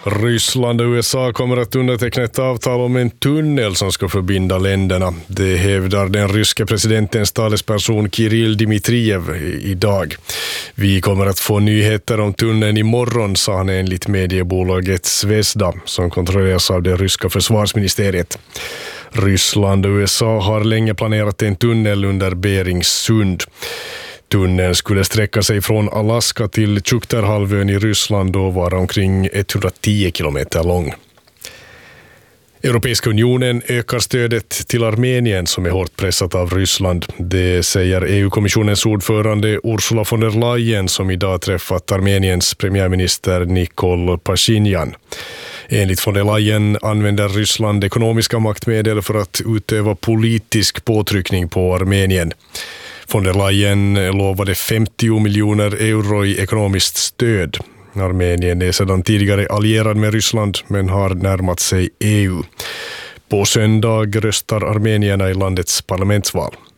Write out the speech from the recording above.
Ryssland och USA kommer att underteckna ett avtal om en tunnel som ska förbinda länderna. Det hävdar den ryska presidentens talesperson Kirill Dmitrijev idag. Vi kommer att få nyheter om tunneln imorgon, sa han enligt mediebolaget Zvezda som kontrolleras av det ryska försvarsministeriet. Ryssland och USA har länge planerat en tunnel under Beringssund. Tunneln skulle sträcka sig från Alaska till Tjukterhalvön i Ryssland och vara omkring 110 kilometer lång. Europeiska unionen ökar stödet till Armenien som är hårt pressat av Ryssland. Det säger EU-kommissionens ordförande Ursula von der Leyen som idag träffat Armeniens premiärminister Nikol Pashinyan. Enligt von der Leyen använder Ryssland ekonomiska maktmedel för att utöva politisk påtryckning på Armenien. Von der Leyen lovade 50 miljoner euro i ekonomiskt stöd. Armenien är sedan tidigare allierad med Ryssland men har närmat sig EU. På söndag röstar armenierna i landets parlamentsval.